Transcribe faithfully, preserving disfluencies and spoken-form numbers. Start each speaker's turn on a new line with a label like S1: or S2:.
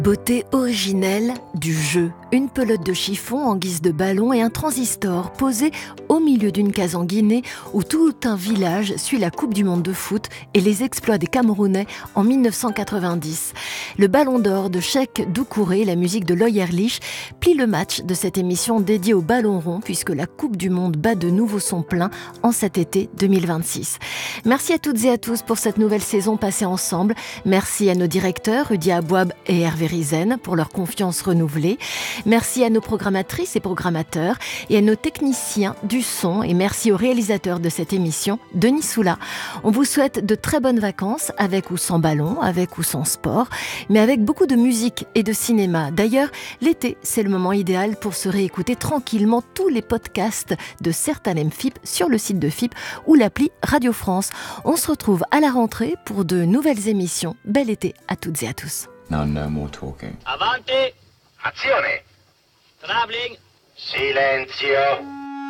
S1: Beauté originelle du jeu. Une pelote de chiffon en guise de ballon et un transistor posé au milieu d'une case en Guinée où tout un village suit la Coupe du Monde de foot et les exploits des Camerounais en mille neuf cent quatre-vingt-dix. Le Ballon d'Or de Cheikh Doucouré, la musique de Loy Ehrlich, plie le match de cette émission dédiée au ballon rond puisque la Coupe du Monde bat de nouveau son plein en cet été deux mille vingt-six. Merci à toutes et à tous pour cette nouvelle saison passée ensemble. Merci à nos directeurs, Rudy Abouab et Hervé Rizen, pour leur confiance renouvelée. Merci à nos programmatrices et programmateurs et à nos techniciens du son et merci au réalisateur de cette émission, Denis Soula. On vous souhaite de très bonnes vacances avec ou sans ballon, avec ou sans sport, mais avec beaucoup de musique et de cinéma. D'ailleurs, l'été, c'est le moment idéal pour se réécouter tranquillement tous les podcasts de Certains M F I P sur le site de F I P ou l'appli Radio France. On se retrouve à la rentrée pour de nouvelles émissions. Bel été à toutes et à tous.
S2: Now no more talking.
S3: Avanti!
S4: Azione!
S3: Travelling!
S4: Silenzio!